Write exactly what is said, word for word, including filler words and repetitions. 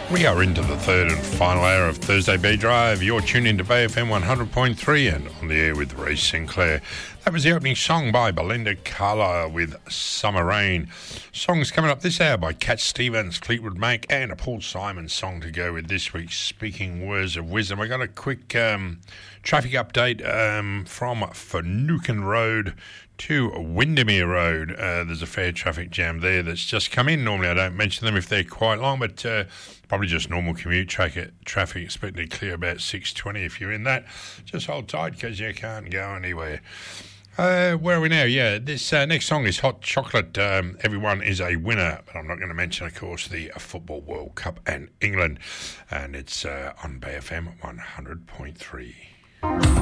We are into the third and final hour of Thursday B Drive. You're tuned into Bay F M one hundred point three and on the air with Ray Sinclair. That was the opening song by Belinda Carlisle with Summer Rain. Songs coming up this hour by Cat Stevens, Fleetwood Mac, and a Paul Simon song to go with this week's Speaking Words of Wisdom. I got a quick um, traffic update um, from Finucane Road to Windermere Road. Uh, there's a fair traffic jam there that's just come in. Normally I don't mention them if they're quite long, but uh, probably just normal commute traffic, traffic expected to clear about six twenty if you're in that. Just hold tight because you can't go anywhere. Uh, where are we now? Yeah, this uh, next song is Hot Chocolate. Um, everyone is a winner, but I'm not going to mention, of course, the Football World Cup and England. And it's uh, on Bay F M one hundred point three.